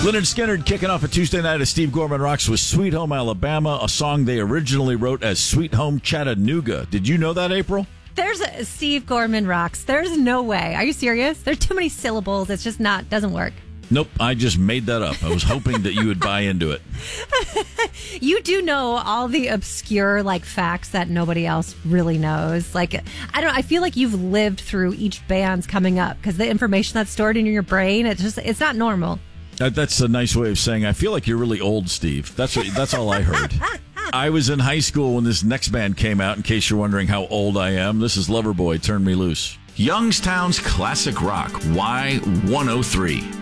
Lynyrd Skynyrd kicking off a Tuesday night of Steve Gorman Rocks with Sweet Home Alabama, a song they originally wrote as Sweet Home Chattanooga. Did you know that, April? There's a Steve Gorman Rocks. There's no way. Are you serious? There's too many syllables. It's just doesn't work. Nope, I just made that up. I was hoping that you would buy into it. You do know all the obscure facts that nobody else really knows. I feel like you've lived through each band's coming up because the information that's stored in your brain, it's not normal. That's a nice way of saying I feel like you're really old, Steve. That's all I heard. I was in high school when this next band came out, in case you're wondering how old I am. This is Loverboy, Turn Me Loose. Youngstown's Classic Rock, Y103.